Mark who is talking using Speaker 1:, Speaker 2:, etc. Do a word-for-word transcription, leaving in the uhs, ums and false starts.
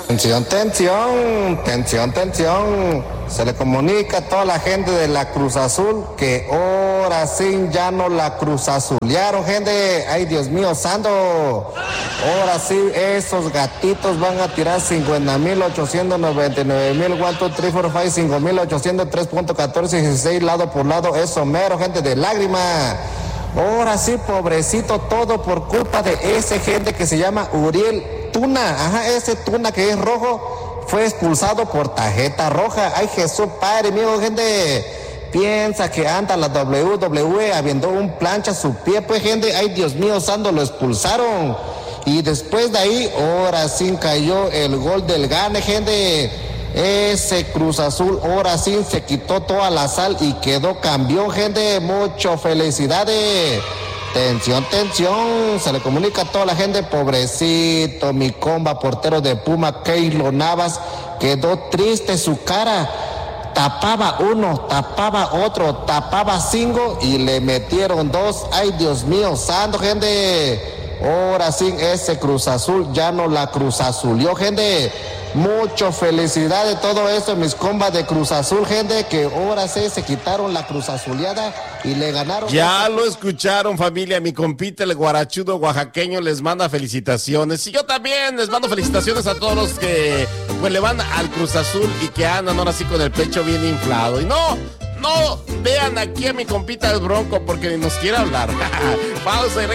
Speaker 1: Tensión, tensión, tensión, tensión. Se le comunica a toda la gente de la Cruz Azul que ahora sí ya no la Cruz Azulearon, gente. Ay, Dios mío santo. Ahora sí, esos gatitos van a tirar cincuenta mil ochocientos noventa y nueve mil, one, two, three, four, five, cinco mil ochocientos tres punto catorce dieciséis lado por lado. Eso mero, gente de lágrima. Ahora sí, pobrecito todo por culpa de ese gente que se llama Uriel Tuna. Ajá, ese Tuna que es rojo fue expulsado por tarjeta roja. Ay, Jesús Padre mío, gente. Piensa que anda la doble u doble u e habiendo un plancha a su pie, pues, gente. Ay, Dios mío santo, lo expulsaron. Y después de ahí, ahora sí cayó el gol del gane, gente. Ese Cruz Azul ahora sí se quitó toda la sal y quedó campeón, gente. Muchas felicidades. Tensión, tensión. Se le comunica a toda la gente. Pobrecito, mi comba portero de Puma, Keylor Navas, quedó triste su cara. Tapaba uno, tapaba otro, tapaba cinco y le metieron dos. Ay, Dios mío santo, gente. Ahora sí, ese Cruz Azul ya no la Cruz Azulió, gente. Mucho felicidad de todo esto, mis combas de Cruz Azul, gente, que ahora sí se quitaron la Cruz Azuleada y le ganaron.
Speaker 2: Ya lo escucharon, familia. Mi compita, el guarachudo oaxaqueño, les manda felicitaciones. Y yo también les mando felicitaciones a todos los que pues le van al Cruz Azul y que andan ahora sí con el pecho bien inflado. Y no, no vean aquí a mi compita el Bronco porque ni nos quiere hablar. Pausa y